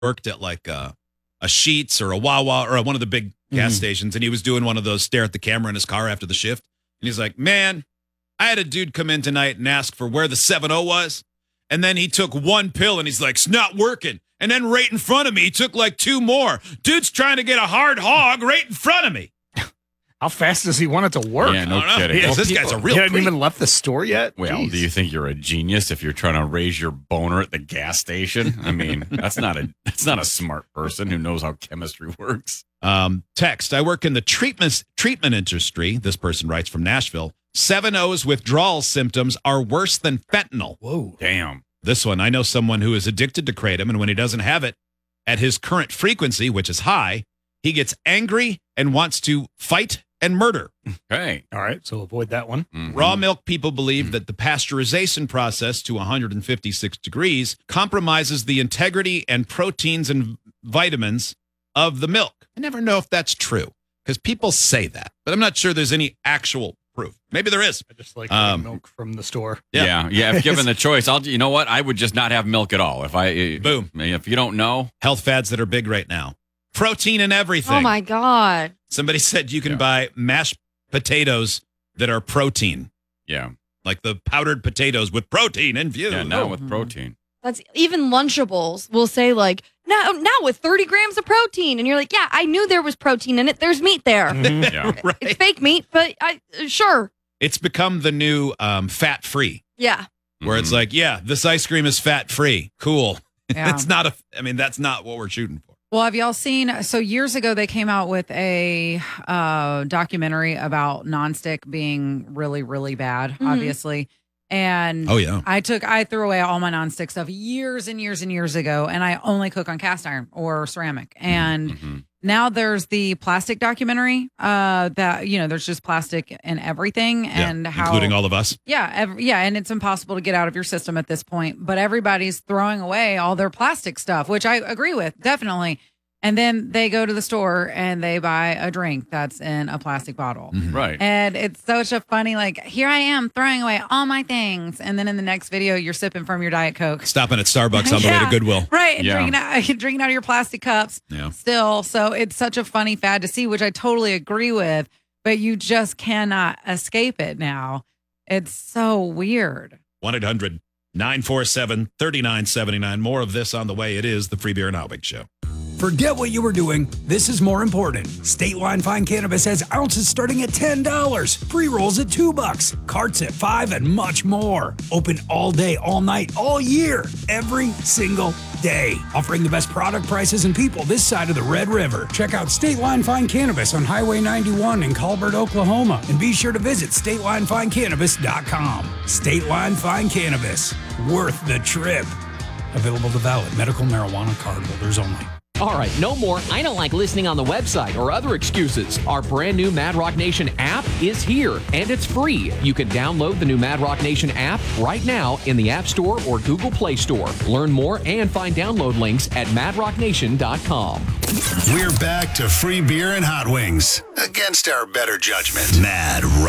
worked at like a Sheetz or a Wawa or one of the big gas stations, and he was doing one of those stare at the camera in his car after the shift. And he's like, man, I had a dude come in tonight and ask for where the 7-0 was. And then he took one pill and he's like, it's not working. And then right in front of me, he took like 2 more. Dude's trying to get a hard hog right in front of me. How fast does he want it to work? Yeah, no kidding. Yes, this guy's a real He hadn't freak. even left the store yet? Well, Jeez. do you think you're a genius if you're trying to raise your boner at the gas station? I mean, that's not a smart person who knows how chemistry works. Text, I work in the treatment industry. This person writes from Nashville. 7-0's withdrawal symptoms are worse than fentanyl. Whoa. Damn. This one, I know someone who is addicted to kratom, and when he doesn't have it at his current frequency, which is high, he gets angry and wants to fight and murder. Okay. All right, so avoid that one. Mhm. Raw milk people believe that the pasteurization process to 156 degrees compromises the integrity and proteins and vitamins of the milk. I never know if that's true because people say that, but I'm not sure there's any actual proof. Maybe there is. I just like getting milk from the store. Yeah. Yeah. If given the choice, you know what? I would just not have milk at all. Boom. If you don't know, Health fads that are big right now. Protein and everything. Oh, my God. Somebody said you can buy mashed potatoes that are protein, yeah, like the powdered potatoes with protein infused. yeah, now with protein. That's even Lunchables will say like, now with 30 grams of protein. And you're like, yeah, I knew there was protein in it. There's meat there. Yeah. Right. It's fake meat, but sure. It's become the new fat-free, Yeah. where it's like, yeah, this ice cream is fat-free. Cool. Yeah. It's not that's not what we're shooting for. Well, have y'all seen? So years ago, they came out with a documentary about nonstick being really, really bad, obviously. And Oh, yeah. I threw away all my nonstick stuff years and years and years ago, and I only cook on cast iron or ceramic. And now there's the plastic documentary that, there's just plastic in everything, and how, including all of us. yeah, and it's impossible to get out of your system at this point. But everybody's throwing away all their plastic stuff, which I agree with, definitely. And then they go to the store and they buy a drink that's in a plastic bottle. Right. And it's such a funny, like, here I am throwing away all my things. And then in the next video, you're sipping from your Diet Coke. Stopping at Starbucks on the way to Goodwill. Right. And Yeah. drinking out of your plastic cups Yeah. still. So it's such a funny fad to see, which I totally agree with. But you just cannot escape it now. It's so weird. 1-800-947-3979. More of this on the way. It is the Free Beer and Hot Wings Show. Forget what you were doing. This is more important. State Line Fine Cannabis has ounces starting at $10, pre-rolls at $2, carts at $5, and much more. Open all day, all night, all year, every single day. Offering the best product prices and people this side of the Red River. Check out State Line Fine Cannabis on Highway 91 in Colbert, Oklahoma. And be sure to visit StateLineFineCannabis.com. State Line Fine Cannabis. Worth the trip. Available to valid medical marijuana card holders only. All right, no more I don't like listening on the website or other excuses. Our brand new Mad Rock Nation app is here, and it's free. You can download the new Mad Rock Nation app right now in the App Store or Google Play Store. Learn more and find download links at madrocknation.com. We're back to Free Beer and Hot Wings. Against our better judgment. Mad Rock.